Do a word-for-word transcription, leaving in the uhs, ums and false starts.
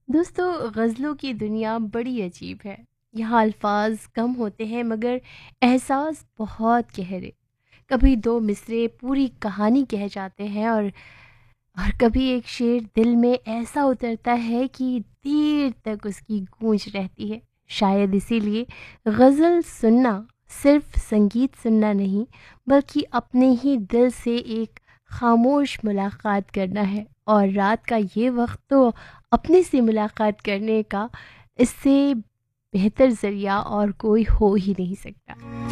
दोस्तों, गज़लों की दुनिया बड़ी अजीब है। यहाँ अल्फाज कम होते हैं मगर एहसास बहुत गहरे। कभी दो मिसरे पूरी कहानी कह जाते हैं और और कभी एक शेर दिल में ऐसा उतरता है कि देर तक उसकी गूंज रहती है। शायद इसीलिए गज़ल सुनना सिर्फ संगीत सुनना नहीं, बल्कि अपने ही दिल से एक खामोश मुलाकात करना है। और रात का ये वक्त तो अपने से मुलाकात करने का, इससे बेहतर ज़रिया और कोई हो ही नहीं सकता।